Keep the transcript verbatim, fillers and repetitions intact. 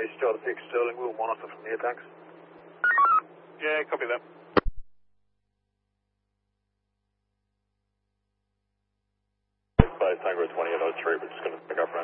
you still to pick Sterling, we'll monitor from here, thanks. Yeah, copy that. By Tango twenty-eight oh three, we're just going to pick up from